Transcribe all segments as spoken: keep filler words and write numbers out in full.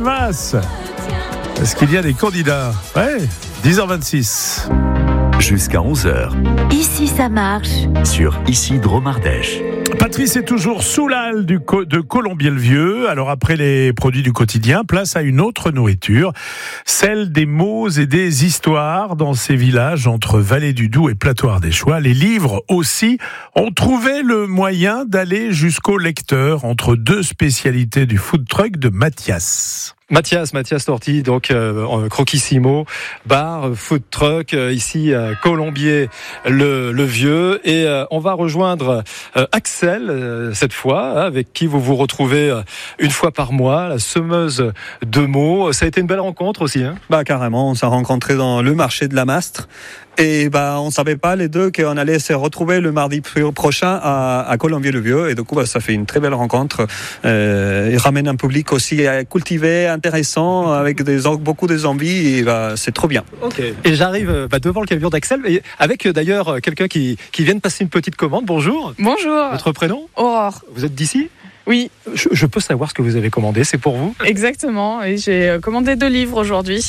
Delmas. Est-ce qu'il y a des candidats? Ouais, dix heures vingt-six. Jusqu'à onze heures. Ici ça marche. Sur Ici Dromardèche. Patrice est toujours sous l'halle du co- de Colombier-le-Vieux. Alors après les produits du quotidien, place à une autre nourriture, celle des mots et des histoires dans ces villages entre Vallée du Doubs et Plateau Ardéchois. Les livres aussi ont trouvé le moyen d'aller jusqu'au lecteur entre deux spécialités du food truck de Mathias. Mathias, Mathias Torti, donc euh, Croquissimo, bar, food truck, euh, ici à Colombier le, le Vieux. Et euh, on va rejoindre euh, Axel, euh, cette fois, hein, avec qui vous vous retrouvez euh, une fois par mois, la semeuse de mots. Ça a été une belle rencontre aussi, hein? Bah carrément, on s'est rencontrés dans le marché de la Mastre. Et bah, on savait pas les deux qu'on allait se retrouver le mardi prochain à, à Colombier-le-Vieux. Et du coup, bah, ça fait une très belle rencontre. Euh, il ramène un public aussi cultivé, intéressant, avec des, beaucoup des envies. Et bah, c'est trop bien. Ok. Et j'arrive bah, devant le camion d'Axel, et avec d'ailleurs quelqu'un qui, qui vient de passer une petite commande. Bonjour. Bonjour. Votre prénom? Aurore. Vous êtes d'ici? Oui. Je, je peux savoir ce que vous avez commandé, c'est pour vous? Exactement, et j'ai commandé deux livres aujourd'hui.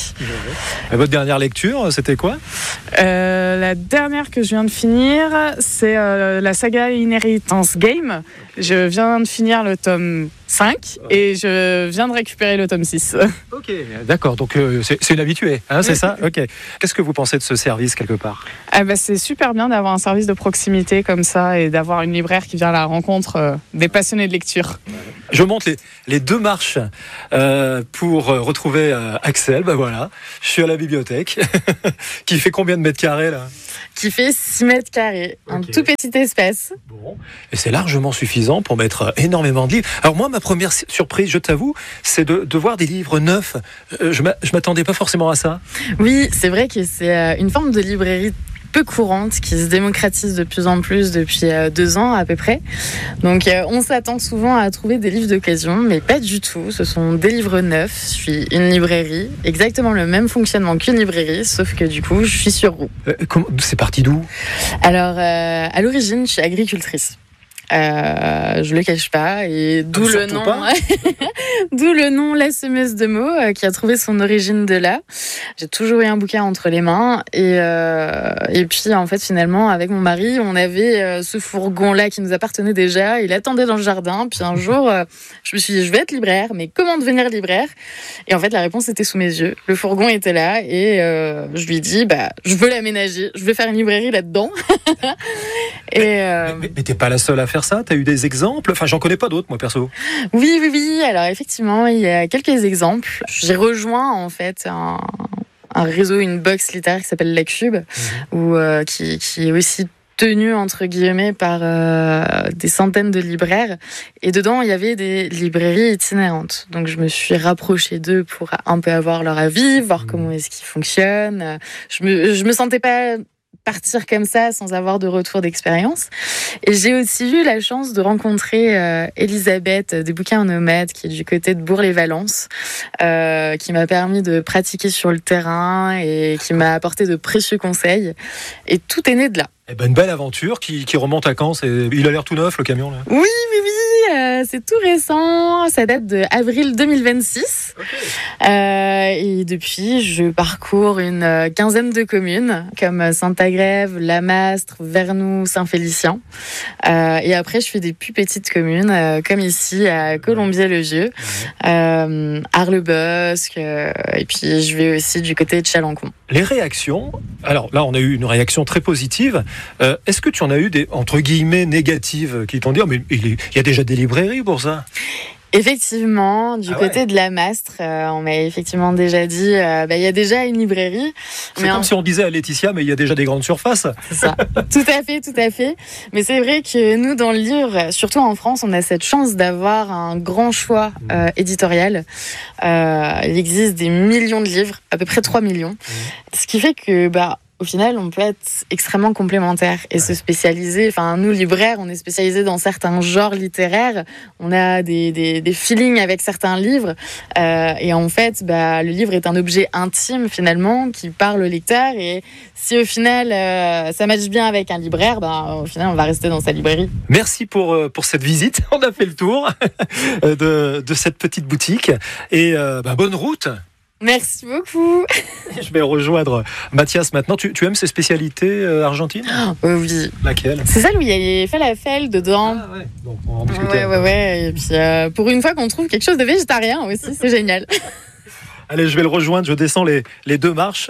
Et votre dernière lecture, c'était quoi? euh, La dernière que je viens de finir, c'est euh, la saga Inheritance Game. Je viens de finir le tome cinq et je viens de récupérer le tome six. Ok, d'accord, donc euh, c'est, c'est une habituée, hein, c'est ça? Ok. Qu'est-ce que vous pensez de ce service quelque part? Ah bah, c'est super bien d'avoir un service de proximité comme ça et d'avoir une libraire qui vient à la rencontre euh, des passionnés de lecture. Je monte les, les deux marches euh, pour retrouver euh, Axel. Ben voilà, je suis à la bibliothèque qui fait combien de mètres carrés là? Qui fait six mètres carrés, okay. Un tout petit espace. Bon. Et c'est largement suffisant pour mettre énormément de livres. Alors moi, ma première surprise, je t'avoue, c'est de, de voir des livres neufs. Euh, je ne m'attendais pas forcément à ça. Oui, c'est vrai que c'est une forme de librairie peu courante qui se démocratise de plus en plus depuis deux ans à peu près. Donc euh, on s'attend souvent à trouver des livres d'occasion, mais pas du tout. Ce sont des livres neufs. Je suis une librairie, exactement le même fonctionnement qu'une librairie, sauf que du coup je suis sur roue. Euh, comment, c'est parti d'où? Alors euh, à l'origine je suis agricultrice. Euh, je le cache pas, et d'où ah, le nom d'où le nom La Semeuse de mots, euh, qui a trouvé son origine de là. J'ai toujours eu un bouquin entre les mains, et euh, et puis en fait finalement avec mon mari on avait euh, ce fourgon là qui nous appartenait déjà, il attendait dans le jardin, puis un jour euh, je me suis dit je vais être libraire, mais comment devenir libraire? Et en fait la réponse était sous mes yeux, le fourgon était là, et euh, je lui ai dit bah je veux l'aménager, je vais faire une librairie là-dedans. Et euh... mais, mais, mais t'es pas la seule à faire ça? T'as eu des exemples? Enfin, j'en connais pas d'autres, moi, perso. Oui, oui, oui. Alors, effectivement, il y a quelques exemples. J'ai rejoint, en fait, un, un réseau, une box littéraire qui s'appelle La Cube, mmh. où, euh, qui, qui est aussi tenu, entre guillemets, par euh, des centaines de libraires. Et dedans, il y avait des librairies itinérantes. Donc, je me suis rapprochée d'eux pour un peu avoir leur avis, voir mmh. comment est-ce qu'ils fonctionnent. Je me, je me sentais pas partir comme ça sans avoir de retour d'expérience. Et j'ai aussi eu la chance de rencontrer euh, Elisabeth des Bouquins Nomades, qui est du côté de Bourg-les-Valences, euh, qui m'a permis de pratiquer sur le terrain et qui m'a apporté de précieux conseils. Et tout est né de là. Eh ben, une belle aventure qui, qui remonte à quand? C'est... Il a l'air tout neuf, le camion, là. Oui, oui, oui, euh, c'est tout récent. Ça date de avril deux mille vingt-six. Okay. Euh, et depuis, je parcours une quinzaine de communes, comme Saint-Agrève, La Mastre, Vernoux, Saint-Félicien. Euh, et après, je fais des plus petites communes, euh, comme ici, à Colombier-le-Vieux, euh, Arles-Bosc, euh, et puis je vais aussi du côté de Chalancon. Les réactions, alors là, on a eu une réaction très positive. Euh, est-ce que tu en as eu des, entre guillemets, négatives qui t'ont dit oh, mais il, est, il y a déjà des librairies pour ça? Effectivement, du ah côté ouais. de la Mastre, euh, on m'a effectivement déjà dit euh, bah, il y a déjà une librairie. C'est mais comme en... si on disait à Laetitia mais il y a déjà des grandes surfaces. C'est ça, tout à fait, tout à fait. Mais c'est vrai que nous, dans le livre, surtout en France, on a cette chance d'avoir un grand choix euh, éditorial. Euh, il existe des millions de livres, à peu près trois millions. Mmh. Ce qui fait que... bah, au au final, on peut être extrêmement complémentaires et se spécialiser. Enfin, nous, libraires, on est spécialisés dans certains genres littéraires. On a des, des, des feelings avec certains livres. Euh, et en fait, bah, le livre est un objet intime, finalement, qui parle au lecteur. Et si, au final, euh, ça matche bien avec un libraire, bah, au final, on va rester dans sa librairie. Merci pour, pour cette visite. On a fait le tour de, de cette petite boutique. Et euh, bah, bonne route. Merci beaucoup. Je vais rejoindre Mathias maintenant. Tu, tu aimes ces spécialités euh, argentines ? Oh, oui. Laquelle ? C'est celle où il y a les falafels dedans. Ah ouais. Bon, on va en discuter. Ouais, ouais, ouais. Et puis, euh, pour une fois qu'on trouve quelque chose de végétarien aussi, c'est génial. Allez, je vais le rejoindre. Je descends les, les deux marches.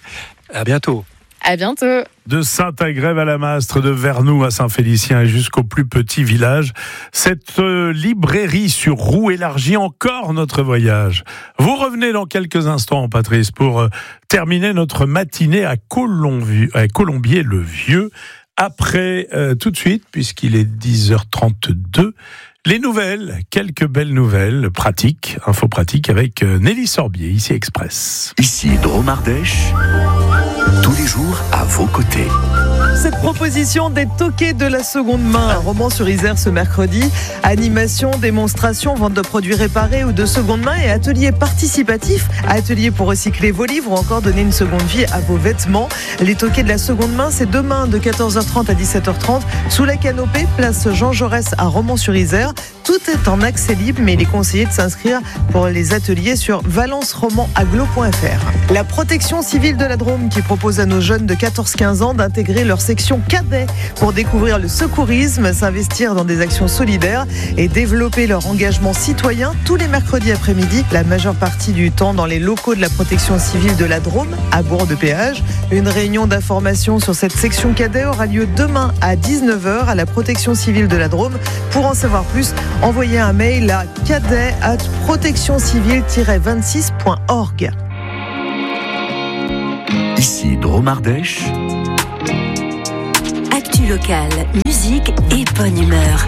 À bientôt. À bientôt. De Saint-Agrève-à-la-Mastre, de Vernoux à Saint-Félicien et jusqu'au plus petit village, cette euh, librairie sur roue élargit encore notre voyage. Vous revenez dans quelques instants, Patrice, pour euh, terminer notre matinée à, Colombi- à Colombier-le-Vieux. Après, euh, tout de suite, puisqu'il est dix heures trente-deux, les nouvelles, quelques belles nouvelles, pratiques, infos pratiques avec euh, Nelly Sorbier, ici Express. Ici Dromardèche, tous les jours à vos côtés. Cette proposition des toqués de la seconde main à Romans-sur-Isère ce mercredi. Animation, démonstration, vente de produits réparés ou de seconde main et atelier participatif. Atelier pour recycler vos livres ou encore donner une seconde vie à vos vêtements. Les toqués de la seconde main, c'est demain de quatorze heures trente à dix-sept heures trente sous la canopée, place Jean Jaurès à Romans-sur-Isère. Tout est en accès libre, mais il est conseillé de s'inscrire pour les ateliers sur valence roman aglo point f r. La protection civile de la Drôme qui propose à nos jeunes de quatorze à quinze ans d'intégrer leur section cadet pour découvrir le secourisme, s'investir dans des actions solidaires et développer leur engagement citoyen tous les mercredis après-midi, la majeure partie du temps dans les locaux de la protection civile de la Drôme à Bourg-de-Péage. Une réunion d'information sur cette section cadet aura lieu demain à dix-neuf heures à la protection civile de la Drôme. Pour en savoir plus, envoyez un mail à cadet arobase protection civile tiret vingt-six point org. Ici Dromardèche, Actu locale, musique et bonne humeur.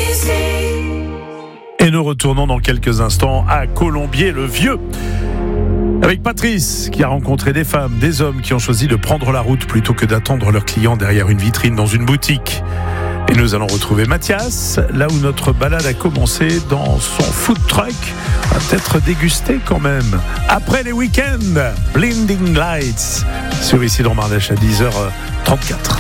Et nous retournons dans quelques instants à Colombier-le-Vieux. Avec Patrice, qui a rencontré des femmes, des hommes qui ont choisi de prendre la route plutôt que d'attendre leurs clients derrière une vitrine dans une boutique. Et nous allons retrouver Mathias, là où notre balade a commencé, dans son food truck. On va peut-être déguster quand même. Après les week-ends, Blinding Lights, sur Ici Dromardèche à dix heures trente-quatre.